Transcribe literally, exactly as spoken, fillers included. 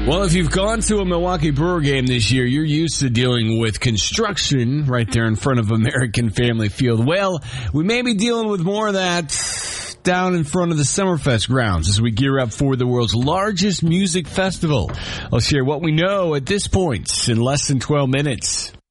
Well, if you've gone to a Milwaukee Brewer game this year, you're used to dealing with construction right there in front of American Family Field. Well, we may be dealing with more of that down in front of the Summerfest grounds as we gear up for the world's largest music festival. I'll share what we know at this point in less than twelve minutes.